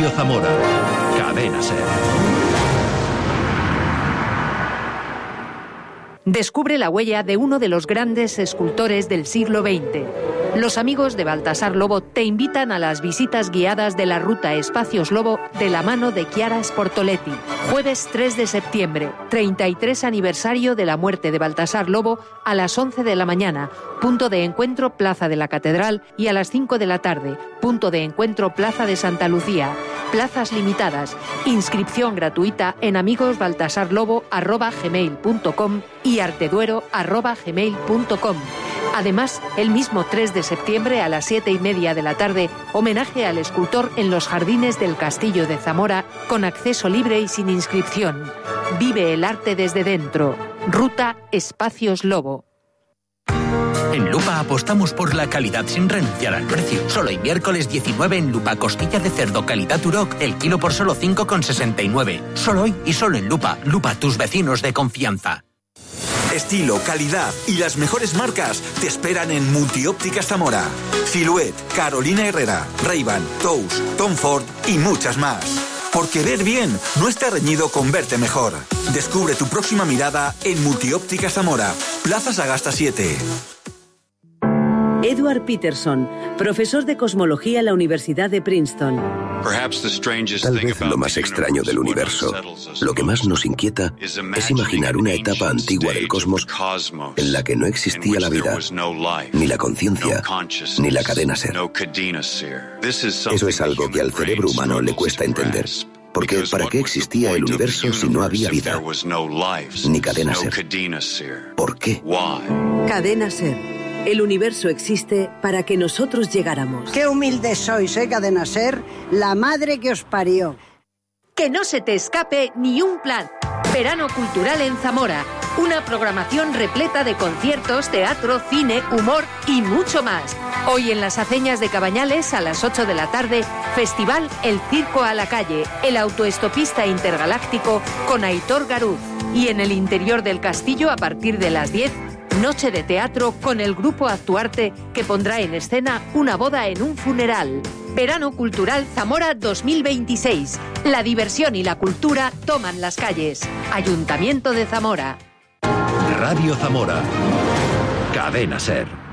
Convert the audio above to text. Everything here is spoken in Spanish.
Radio Zamora. Cadena SER. Descubre la huella de uno de los grandes escultores del siglo XX. Los amigos de Baltasar Lobo te invitan a las visitas guiadas de la ruta Espacios Lobo de la mano de Chiara Sportoletti. Jueves 3 de septiembre, 33 aniversario de la muerte de Baltasar Lobo, a las 11 de la mañana, punto de encuentro Plaza de la Catedral, y a las 5 de la tarde, punto de encuentro Plaza de Santa Lucía. Plazas limitadas. Inscripción gratuita en amigosbaltasarlobo@gmail.com y arteduero@gmail.com. Además, el mismo 3 de septiembre a las 7:30 de la tarde, homenaje al escultor en los jardines del Castillo de Zamora, con acceso libre y sin inscripción. Vive el arte desde dentro. Ruta Espacios Lobo. En Lupa apostamos por la calidad sin renunciar al precio. Solo el miércoles 19 en Lupa, costilla de cerdo calidad Duroc, el kilo por solo 5,69. Solo hoy y solo en Lupa. Lupa, tus vecinos de confianza. Estilo, calidad y las mejores marcas te esperan en Multiópticas Zamora. Silhouette, Carolina Herrera, Ray-Ban, Tous, Tom Ford y muchas más. Porque ver bien no está reñido con verte mejor. Descubre tu próxima mirada en Multiópticas Zamora, Plaza Sagasta 7. Edward Peterson, profesor de cosmología en la Universidad de Princeton. Tal vez lo más extraño del universo, lo que más nos inquieta, es imaginar una etapa antigua del cosmos en la que no existía la vida, ni la conciencia, ni la cadena SER. Eso es algo que al cerebro humano le cuesta entender. Porque ¿para qué existía el universo si no había vida? Ni cadena SER. ¿Por qué? Cadena SER. El universo existe para que nosotros llegáramos. ¡Qué humildes sois, Cadena SER! La madre que os parió. Que no se te escape ni un plan. Verano Cultural en Zamora. Una programación repleta de conciertos, teatro, cine, humor y mucho más. Hoy en las Aceñas de Cabañales, a las 8 de la tarde, Festival El Circo a la Calle, el autoestopista intergaláctico con Aitor Garuz. Y en el interior del castillo, a partir de las 10, noche de teatro con el grupo Actuarte, que pondrá en escena una boda en un funeral. Verano Cultural Zamora 2026. La diversión y la cultura toman las calles. Ayuntamiento de Zamora. Radio Zamora. Cadena SER.